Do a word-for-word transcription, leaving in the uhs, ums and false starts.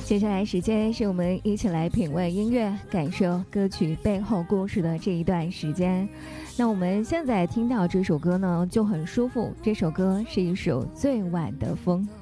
接下来时间是我们一起来品味音乐，感受歌曲背后故事的这一段时间。那我们现在听到这首歌呢就很舒服，这首歌是一首最晚的风。